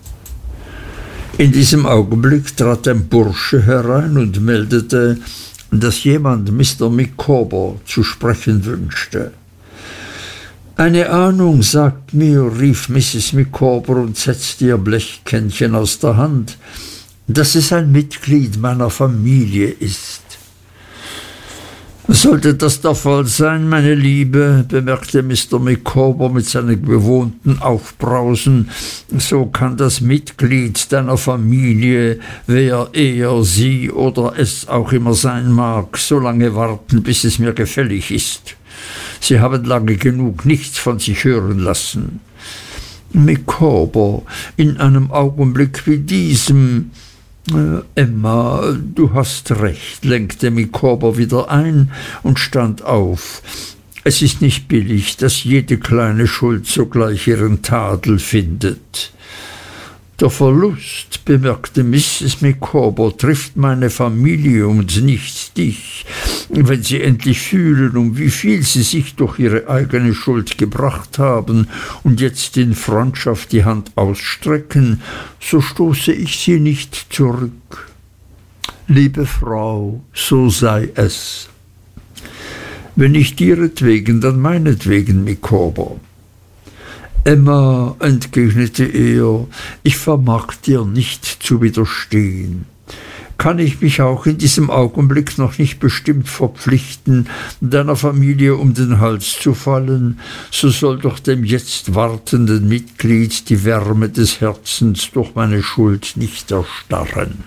In diesem Augenblick trat ein Bursche herein und meldete, dass jemand Mister Micawber zu sprechen wünschte. »Eine Ahnung sagt mir«, rief Misses Micawber und setzte ihr Blechkännchen aus der Hand, »dass es ein Mitglied meiner Familie ist.« »Sollte das der Fall sein, meine Liebe«, bemerkte Mister Micawber mit seinem gewohnten Aufbrausen, »so kann das Mitglied deiner Familie, wer er, sie oder es auch immer sein mag, so lange warten, bis es mir gefällig ist. Sie haben lange genug nichts von sich hören lassen.« »Micawber, in einem Augenblick wie diesem...« »Emma, du hast recht«, lenkte Micawber wieder ein und stand auf. »Es ist nicht billig, dass jede kleine Schuld sogleich ihren Tadel findet.« »Der Verlust«, bemerkte Misses Micawber, »trifft meine Familie und nicht dich. Wenn sie endlich fühlen, um wie viel sie sich durch ihre eigene Schuld gebracht haben und jetzt in Freundschaft die Hand ausstrecken, so stoße ich sie nicht zurück. Liebe Frau, so sei es. Wenn nicht ihretwegen, dann meinetwegen, Micawber.« »Emma«, entgegnete er, »ich vermag dir nicht zu widerstehen. Kann ich mich auch in diesem Augenblick noch nicht bestimmt verpflichten, deiner Familie um den Hals zu fallen, so soll doch dem jetzt wartenden Mitglied die Wärme des Herzens durch meine Schuld nicht erstarren.«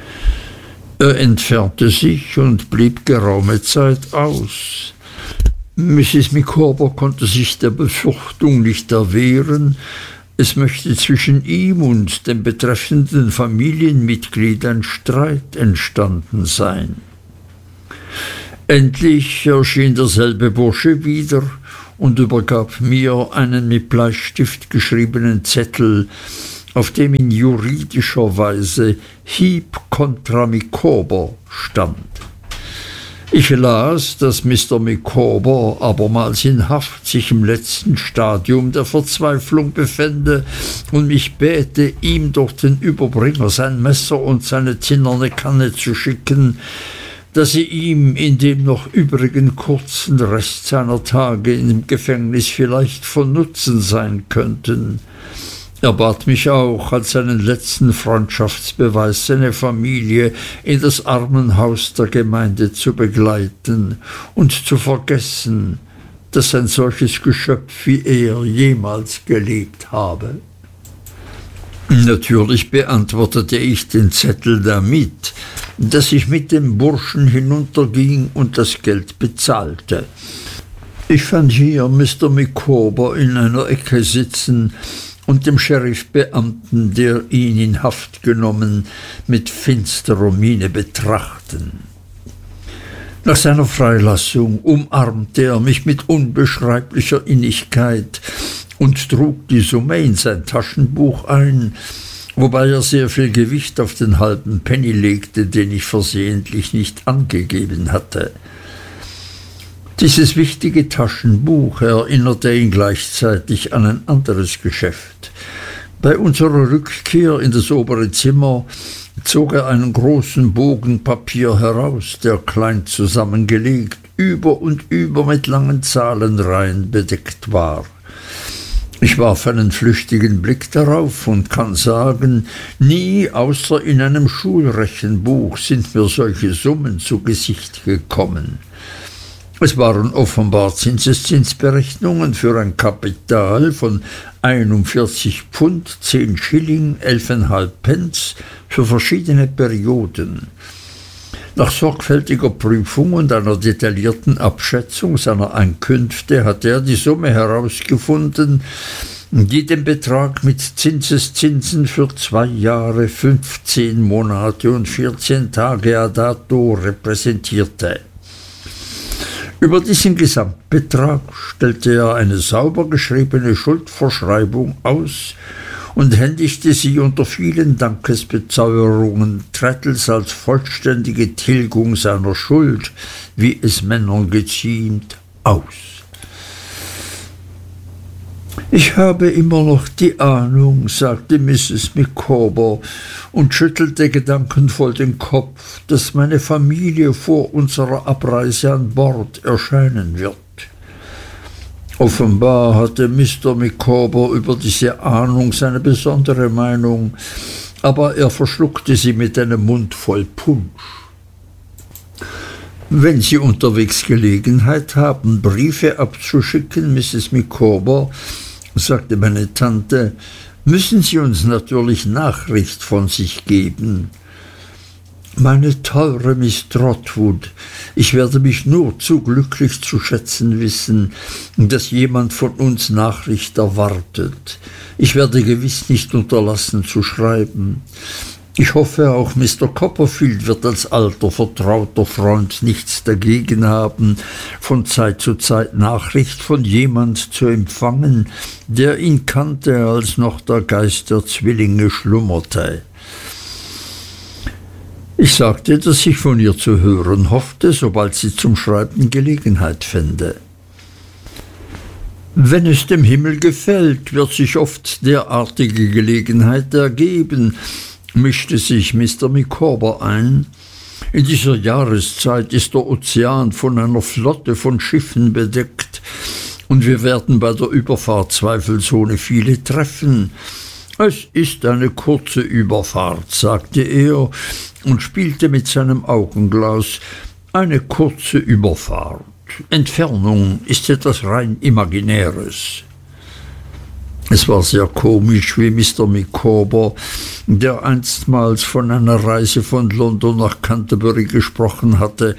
Er entfernte sich und blieb geraume Zeit aus. Misses Micawber konnte sich der Befürchtung nicht erwehren, es möchte zwischen ihm und dem betreffenden Familienmitglied ein Streit entstanden sein. Endlich erschien derselbe Bursche wieder und übergab mir einen mit Bleistift geschriebenen Zettel, auf dem in juridischer Weise Heep contra Micawber stand. Ich las, dass Mister Micawber abermals in Haft sich im letzten Stadium der Verzweiflung befände und mich bäte, ihm durch den Überbringer sein Messer und seine zinnerne Kanne zu schicken, da sie ihm in dem noch übrigen kurzen Rest seiner Tage im Gefängnis vielleicht von Nutzen sein könnten. Er bat mich auch, als einen letzten Freundschaftsbeweis seine Familie in das Armenhaus der Gemeinde zu begleiten und zu vergessen, dass ein solches Geschöpf wie er jemals gelebt habe. Natürlich beantwortete ich den Zettel damit, dass ich mit dem Burschen hinunterging und das Geld bezahlte. Ich fand hier Mister Micawber in einer Ecke sitzen und dem Sheriffbeamten, der ihn in Haft genommen, mit finsterer Miene betrachten. Nach seiner Freilassung umarmte er mich mit unbeschreiblicher Innigkeit und trug die Summe in sein Taschenbuch ein, wobei er sehr viel Gewicht auf den halben Penny legte, den ich versehentlich nicht angegeben hatte. Dieses wichtige Taschenbuch erinnerte ihn gleichzeitig an ein anderes Geschäft. Bei unserer Rückkehr in das obere Zimmer zog er einen großen Bogen Papier heraus, der klein zusammengelegt, über und über mit langen Zahlenreihen bedeckt war. Ich warf einen flüchtigen Blick darauf und kann sagen, nie außer in einem Schulrechenbuch sind mir solche Summen zu Gesicht gekommen. Es waren offenbar Zinseszinsberechnungen für ein Kapital von einundvierzig Pfund, zehn Schilling, elfeinhalb Pence für verschiedene Perioden. Nach sorgfältiger Prüfung und einer detaillierten Abschätzung seiner Einkünfte hatte er die Summe herausgefunden, die den Betrag mit Zinseszinsen für zwei Jahre, fünfzehn Monate und vierzehn Tage a dato repräsentierte. Über diesen Gesamtbetrag stellte er eine sauber geschriebene Schuldverschreibung aus und händigte sie unter vielen Dankesbezeuerungen Traddles als vollständige Tilgung seiner Schuld, wie es Männern geziemt, aus. »Ich habe immer noch die Ahnung«, sagte Misses Micawber und schüttelte gedankenvoll den Kopf, »dass meine Familie vor unserer Abreise an Bord erscheinen wird.« Offenbar hatte Mister Micawber über diese Ahnung seine besondere Meinung, aber er verschluckte sie mit einem Mund voll Punsch. »Wenn Sie unterwegs Gelegenheit haben, Briefe abzuschicken, Misses Micawber«, sagte meine Tante, »müssen Sie uns natürlich Nachricht von sich geben.« »Meine teure Miss Trotwood, ich werde mich nur zu glücklich zu schätzen wissen, dass jemand von uns Nachricht erwartet. Ich werde gewiss nicht unterlassen zu schreiben. Ich hoffe, auch Mister Copperfield wird als alter, vertrauter Freund nichts dagegen haben, von Zeit zu Zeit Nachricht von jemand zu empfangen, der ihn kannte, als noch der Geist der Zwillinge schlummerte.« Ich sagte, dass ich von ihr zu hören hoffte, sobald sie zum Schreiben Gelegenheit fände. »Wenn es dem Himmel gefällt, wird sich oft derartige Gelegenheit ergeben«, mischte sich Mister Micawber ein. »In dieser Jahreszeit ist der Ozean von einer Flotte von Schiffen bedeckt, und wir werden bei der Überfahrt zweifelsohne viele treffen. Es ist eine kurze Überfahrt«, sagte er und spielte mit seinem Augenglas. »Eine kurze Überfahrt. Entfernung ist etwas rein Imaginäres.« Es war sehr komisch, wie Mister Micawber, der einstmals von einer Reise von London nach Canterbury gesprochen hatte,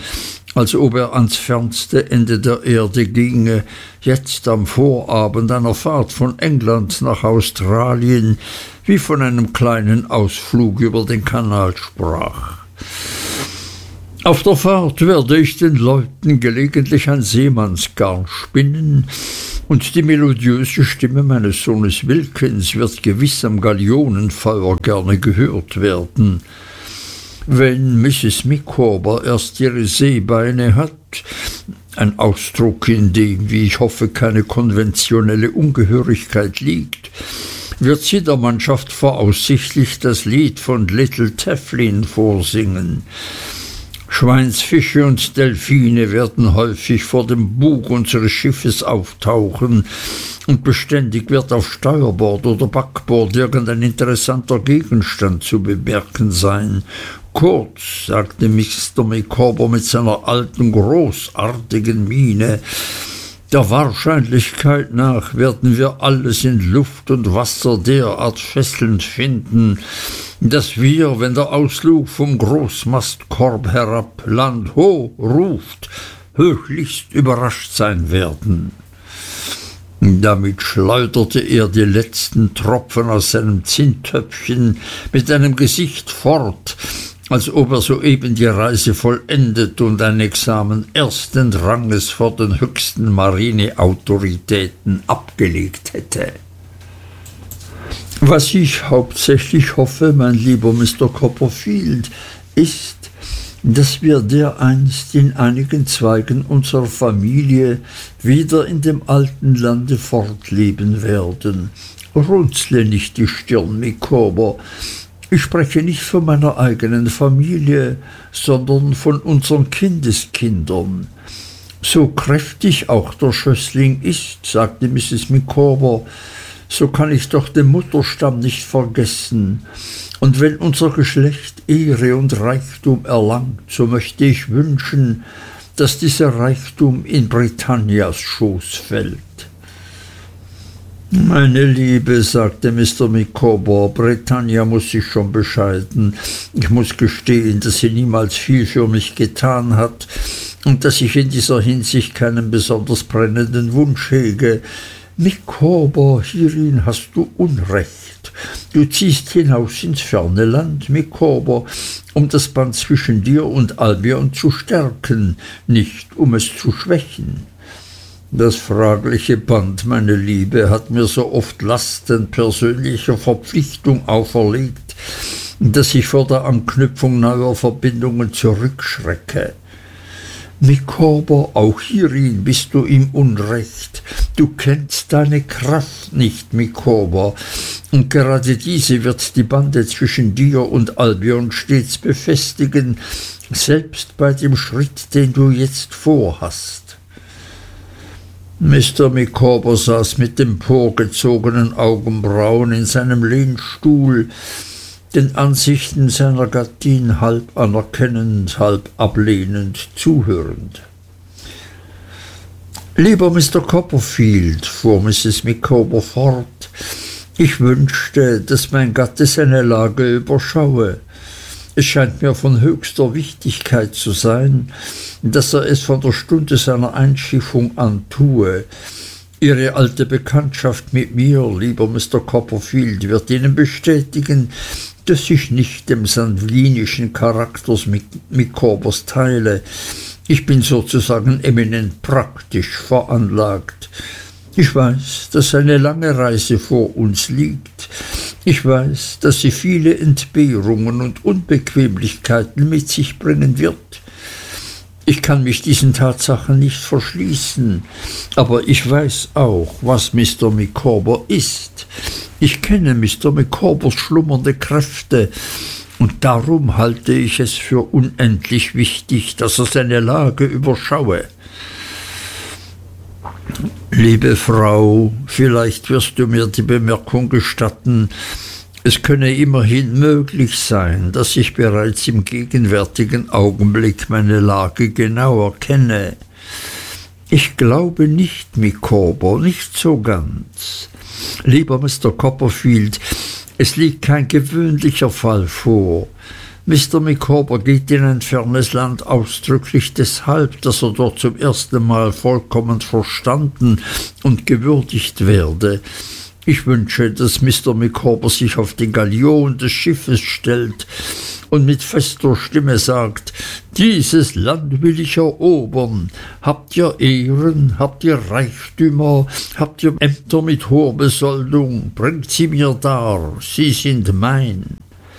als ob er ans fernste Ende der Erde ginge, jetzt am Vorabend einer Fahrt von England nach Australien, wie von einem kleinen Ausflug über den Kanal sprach. Auf der Fahrt werde ich den Leuten gelegentlich ein Seemannsgarn spinnen, und die melodiöse Stimme meines Sohnes Wilkins wird gewiss am Gallionenfeuer gerne gehört werden. Wenn Misses Micawber erst ihre Seebeine hat, ein Ausdruck, in dem, wie ich hoffe, keine konventionelle Ungehörigkeit liegt, wird sie der Mannschaft voraussichtlich das Lied von Little Tafflin vorsingen. Schweinsfische und Delfine werden häufig vor dem Bug unseres Schiffes auftauchen, und beständig wird auf Steuerbord oder Backbord irgendein interessanter Gegenstand zu bemerken sein. Kurz, sagte Mister Micawber mit seiner alten, großartigen Miene, der Wahrscheinlichkeit nach werden wir alles in Luft und Wasser derart fesselnd finden, dass wir, wenn der Auslug vom Großmastkorb herab Land ho ruft, höchlichst überrascht sein werden. Damit schleuderte er die letzten Tropfen aus seinem Zinntöpfchen mit einem Gesicht fort, als ob er soeben die Reise vollendet und ein Examen ersten Ranges vor den höchsten Marineautoritäten abgelegt hätte. Was ich hauptsächlich hoffe, mein lieber Mister Copperfield, ist, dass wir dereinst in einigen Zweigen unserer Familie wieder in dem alten Lande fortleben werden. Runzle nicht die Stirn, Micawber. Ich spreche nicht von meiner eigenen Familie, sondern von unseren Kindeskindern. So kräftig auch der Schößling ist, sagte Misses Micawber, so kann ich doch den Mutterstamm nicht vergessen. Und wenn unser Geschlecht Ehre und Reichtum erlangt, so möchte ich wünschen, dass dieser Reichtum in Britannias Schoß fällt. Meine Liebe, sagte Mister Micawber, Britannia muß sich schon bescheiden. Ich muß gestehen, dass sie niemals viel für mich getan hat und dass ich in dieser Hinsicht keinen besonders brennenden Wunsch hege. Micawber, hierin hast du Unrecht. Du ziehst hinaus ins ferne Land, Micawber, um das Band zwischen dir und Albion zu stärken, nicht um es zu schwächen. Das fragliche Band, meine Liebe, hat mir so oft Lasten persönlicher Verpflichtung auferlegt, dass ich vor der Anknüpfung neuer Verbindungen zurückschrecke. Micawber, auch hierin bist du im Unrecht. Du kennst deine Kraft nicht, Micawber, und gerade diese wird die Bande zwischen dir und Albion stets befestigen, selbst bei dem Schritt, den du jetzt vorhast. Mister Micawber saß mit emporgezogenen Augenbrauen in seinem Lehnstuhl, den Ansichten seiner Gattin halb anerkennend, halb ablehnend zuhörend. »Lieber Mister Copperfield«, fuhr Misses Micawber fort, »ich wünschte, dass mein Gatte seine Lage überschaue. Es scheint mir von höchster Wichtigkeit zu sein, dass er es von der Stunde seiner Einschiffung an tue. Ihre alte Bekanntschaft mit mir, lieber Mister Copperfield, wird Ihnen bestätigen, dass ich nicht dem sangvinischen Charakters Micawbers teile. Ich bin sozusagen eminent praktisch veranlagt. Ich weiß, dass eine lange Reise vor uns liegt. Ich weiß, dass sie viele Entbehrungen und Unbequemlichkeiten mit sich bringen wird. Ich kann mich diesen Tatsachen nicht verschließen, aber ich weiß auch, was Mister Micawber ist. Ich kenne Mister Micawbers schlummernde Kräfte, und darum halte ich es für unendlich wichtig, dass er seine Lage überschaue. Liebe Frau, vielleicht wirst du mir die Bemerkung gestatten, es könne immerhin möglich sein, dass ich bereits im gegenwärtigen Augenblick meine Lage genauer kenne. Ich glaube nicht, Micawber, nicht so ganz. Lieber Mister Copperfield, es liegt kein gewöhnlicher Fall vor. Mister Micawber geht in ein fernes Land ausdrücklich deshalb, dass er dort zum ersten Mal vollkommen verstanden und gewürdigt werde. Ich wünsche, dass Mister Micawber sich auf die Galion des Schiffes stellt und mit fester Stimme sagt: Dieses Land will ich erobern. Habt ihr Ehren, habt ihr Reichtümer, habt ihr Ämter mit hoher Besoldung, bringt sie mir dar, sie sind mein.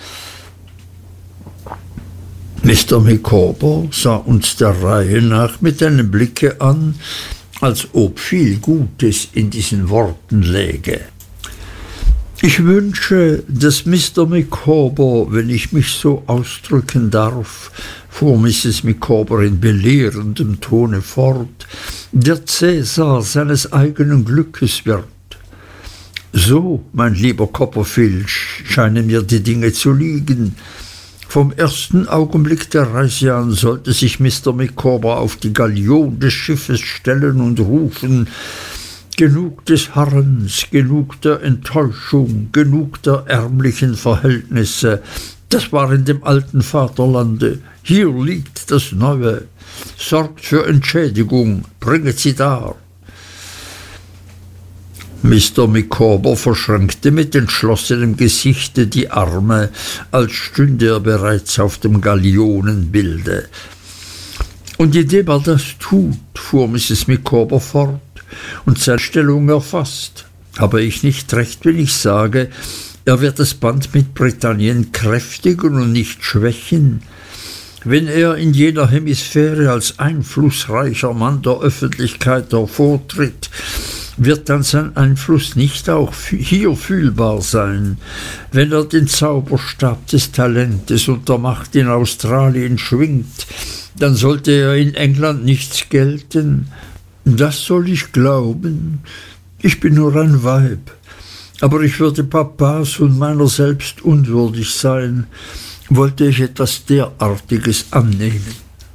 Mister Micawber sah uns der Reihe nach mit einem Blicke an, als ob viel Gutes in diesen Worten läge. Ich wünsche, dass Mister Micawber, wenn ich mich so ausdrücken darf, fuhr Misses Micawber in belehrendem Tone fort, der Cäsar seines eigenen Glückes wird. So, mein lieber Copperfield, scheinen mir die Dinge zu liegen. Vom ersten Augenblick der Reise an sollte sich Mister Micawber auf die Galion des Schiffes stellen und rufen: Genug des Harrens, genug der Enttäuschung, genug der ärmlichen Verhältnisse. Das war in dem alten Vaterlande. Hier liegt das Neue. Sorgt für Entschädigung, bringet sie dar. Mister Micawber verschränkte mit entschlossenem Gesichte die Arme, als stünde er bereits auf dem Galionenbilde. Und indem er das tut, fuhr Misses Micawber fort und seine Stellung erfasst, habe ich nicht recht, wenn ich sage, er wird das Band mit Britannien kräftigen und nicht schwächen. Wenn er in jener Hemisphäre als einflussreicher Mann der Öffentlichkeit hervortritt, wird dann sein Einfluss nicht auch hier fühlbar sein? Wenn er den Zauberstab des Talentes und der Macht in Australien schwingt, dann sollte er in England nichts gelten. Das soll ich glauben. Ich bin nur ein Weib. Aber ich würde Papas und meiner selbst unwürdig sein, wollte ich etwas derartiges annehmen.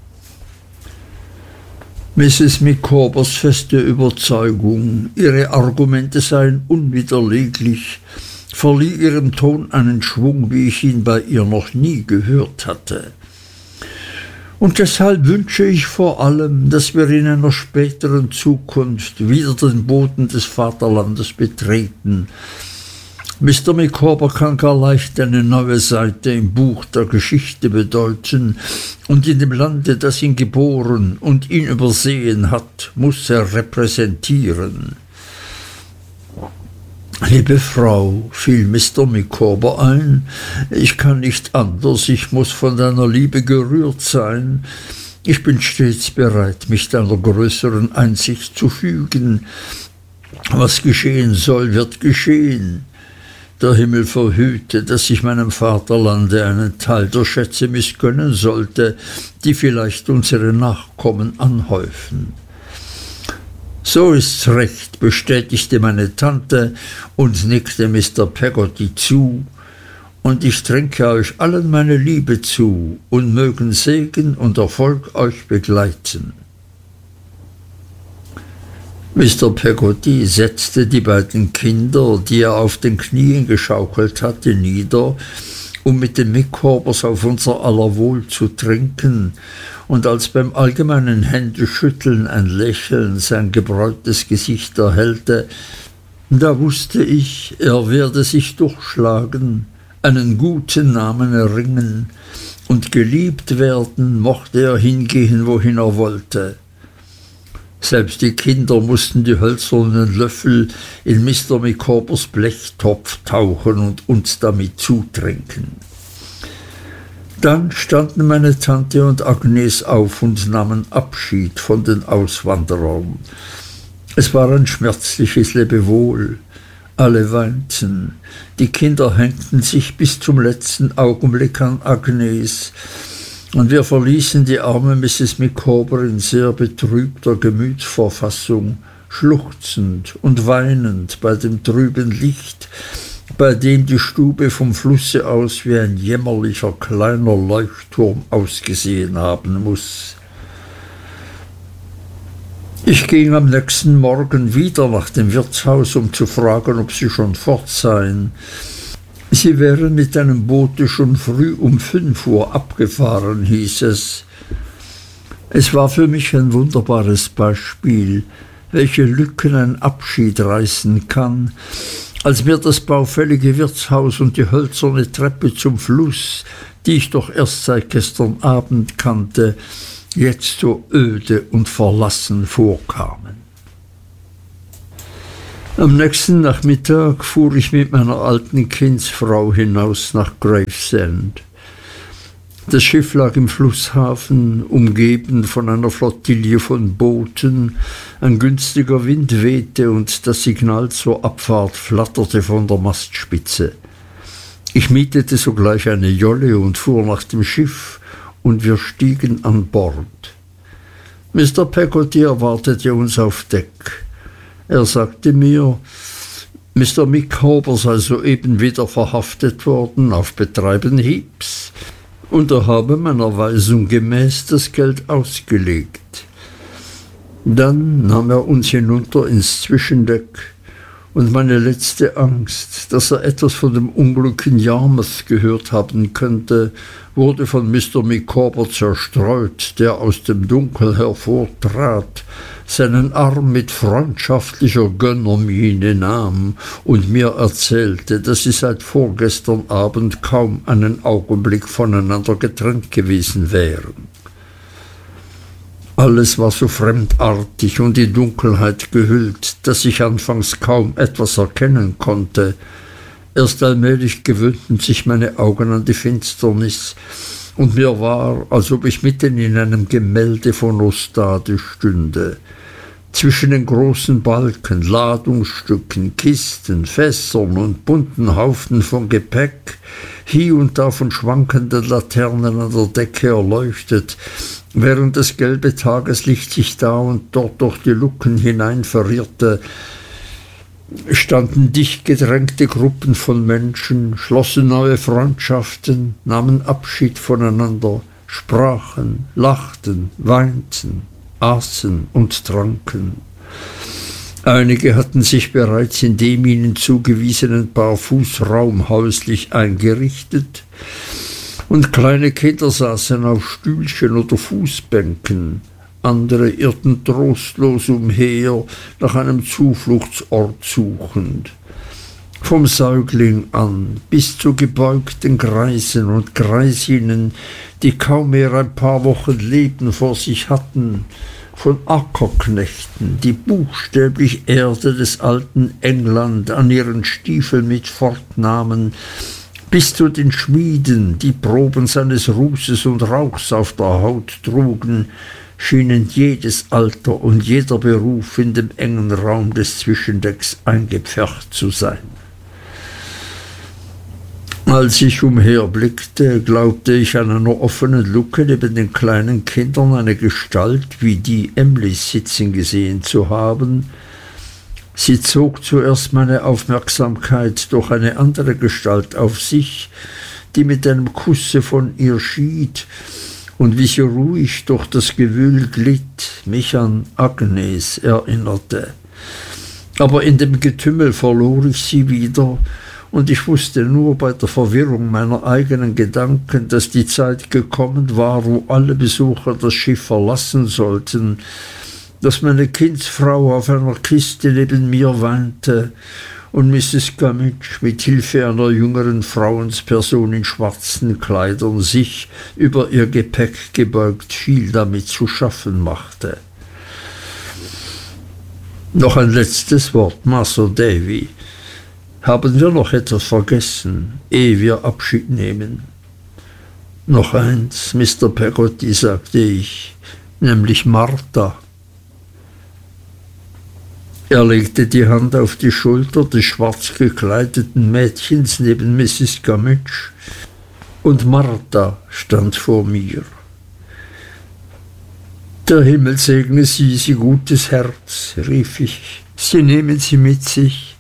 Misses Micawbers feste Überzeugung, ihre Argumente seien unwiderleglich, verlieh ihrem Ton einen Schwung, wie ich ihn bei ihr noch nie gehört hatte. Und deshalb wünsche ich vor allem, dass wir in einer späteren Zukunft wieder den Boden des Vaterlandes betreten. Mister Micawber kann gar leicht eine neue Seite im Buch der Geschichte bedeuten, und in dem Lande, das ihn geboren und ihn übersehen hat, muss er repräsentieren. Liebe Frau, fiel Mister Micawber ein, ich kann nicht anders, ich muß von deiner Liebe gerührt sein. Ich bin stets bereit, mich deiner größeren Einsicht zu fügen. Was geschehen soll, wird geschehen. Der Himmel verhüte, dass ich meinem Vaterlande einen Teil der Schätze missgönnen sollte, die vielleicht unsere Nachkommen anhäufen. So ist's recht, bestätigte meine Tante und nickte Mister Peggotty zu, und ich trinke euch allen meine Liebe zu, und mögen Segen und Erfolg euch begleiten. Mister Peggotty setzte die beiden Kinder, die er auf den Knien geschaukelt hatte, nieder, um mit den Micawbers auf unser aller Wohl zu trinken, und als beim allgemeinen Händeschütteln ein Lächeln sein gebräuntes Gesicht erhellte, da wusste ich, er werde sich durchschlagen, einen guten Namen erringen, und geliebt werden, mochte er hingehen, wohin er wollte. Selbst die Kinder mussten die hölzernen Löffel in Mister Micawbers Blechtopf tauchen und uns damit zutrinken. Dann standen meine Tante und Agnes auf und nahmen Abschied von den Auswanderern. Es war ein schmerzliches Lebewohl. Alle weinten. Die Kinder hängten sich bis zum letzten Augenblick an Agnes, und wir verließen die arme Misses Micawber in sehr betrübter Gemütsverfassung, schluchzend und weinend bei dem trüben Licht, bei dem die Stube vom Flusse aus wie ein jämmerlicher kleiner Leuchtturm ausgesehen haben muß. Ich ging am nächsten Morgen wieder nach dem Wirtshaus, um zu fragen, ob sie schon fort seien. Sie wären mit einem Boote schon früh um fünf Uhr abgefahren, hieß es. Es war für mich ein wunderbares Beispiel, welche Lücken ein Abschied reißen kann, als mir das baufällige Wirtshaus und die hölzerne Treppe zum Fluss, die ich doch erst seit gestern Abend kannte, jetzt so öde und verlassen vorkamen. Am nächsten Nachmittag fuhr ich mit meiner alten Kindsfrau hinaus nach Gravesend. Das Schiff lag im Flusshafen, umgeben von einer Flottille von Booten, ein günstiger Wind wehte und das Signal zur Abfahrt flatterte von der Mastspitze. Ich mietete sogleich eine Jolle und fuhr nach dem Schiff, und wir stiegen an Bord. Mister Peggotty erwartete uns auf Deck. Er sagte mir, Mister Micawber sei soeben wieder verhaftet worden auf Betreiben Heeps, und er habe meiner Weisung gemäß das Geld ausgelegt. Dann nahm er uns hinunter ins Zwischendeck, und meine letzte Angst, dass er etwas von dem Unglück in Yarmouth gehört haben könnte, wurde von Mister Micawber zerstreut, der aus dem Dunkel hervortrat, seinen Arm mit freundschaftlicher Gönnermiene nahm und mir erzählte, dass sie seit vorgestern Abend kaum einen Augenblick voneinander getrennt gewesen wären. Alles war so fremdartig und in Dunkelheit gehüllt, dass ich anfangs kaum etwas erkennen konnte. Erst allmählich gewöhnten sich meine Augen an die Finsternis, und mir war, als ob ich mitten in einem Gemälde von Ostade stünde. Zwischen den großen Balken, Ladungsstücken, Kisten, Fässern und bunten Haufen von Gepäck, hie und da von schwankenden Laternen an der Decke erleuchtet, während das gelbe Tageslicht sich da und dort durch die Luken hinein verirrte, standen dicht gedrängte Gruppen von Menschen, schlossen neue Freundschaften, nahmen Abschied voneinander, sprachen, lachten, weinten, aßen und tranken. Einige hatten sich bereits in dem ihnen zugewiesenen Paar Fuß Raum häuslich eingerichtet, und kleine Kinder saßen auf Stühlchen oder Fußbänken. Andere irrten trostlos umher, nach einem Zufluchtsort suchend. Vom Säugling an bis zu gebeugten Greisen und Greisinnen, die kaum mehr ein paar Wochen Leben vor sich hatten, von Ackerknechten, die buchstäblich Erde des alten England an ihren Stiefeln mit fortnahmen, bis zu den Schmieden, die Proben seines Rußes und Rauchs auf der Haut trugen, schienen jedes Alter und jeder Beruf in dem engen Raum des Zwischendecks eingepfercht zu sein. Als ich umherblickte, glaubte ich an einer offenen Luke neben den kleinen Kindern eine Gestalt wie die Emlys sitzen gesehen zu haben. Sie zog zuerst meine Aufmerksamkeit durch eine andere Gestalt auf sich, die mit einem Kusse von ihr schied, und wie sie ruhig durch das Gewühl glitt, mich an Agnes erinnerte. Aber in dem Getümmel verlor ich sie wieder, und ich wusste nur bei der Verwirrung meiner eigenen Gedanken, dass die Zeit gekommen war, wo alle Besucher das Schiff verlassen sollten, dass meine Kindsfrau auf einer Kiste neben mir weinte und Misses Gummidge mit Hilfe einer jüngeren Frauensperson in schwarzen Kleidern sich über ihr Gepäck gebeugt viel damit zu schaffen machte. Noch ein letztes Wort, Masr Davy. Haben wir noch etwas vergessen, ehe wir Abschied nehmen? Noch eins, Mister Peggotty, sagte ich, nämlich Martha. Er legte die Hand auf die Schulter des schwarz gekleideten Mädchens neben Misses Gummidge, und Martha stand vor mir. Der Himmel segne Sie, Sie gutes Herz, rief ich, Sie nehmen sie mit sich.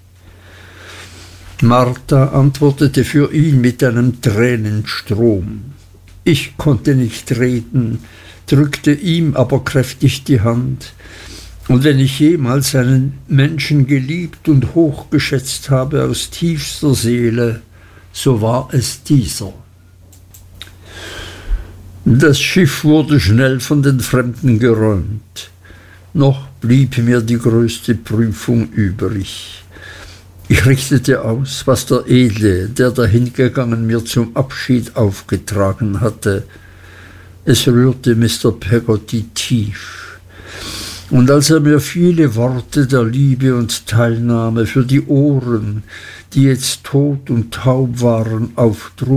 Martha antwortete für ihn mit einem Tränenstrom. Ich konnte nicht reden, drückte ihm aber kräftig die Hand. Und wenn ich jemals einen Menschen geliebt und hochgeschätzt habe aus tiefster Seele, so war es dieser. Das Schiff wurde schnell von den Fremden geräumt. Noch blieb mir die größte Prüfung übrig. Ich richtete aus, was der Edle, der dahingegangen, mir zum Abschied aufgetragen hatte. Es rührte Mister Peggotty tief. Und als er mir viele Worte der Liebe und Teilnahme für die Ohren, die jetzt tot und taub waren, auftrug,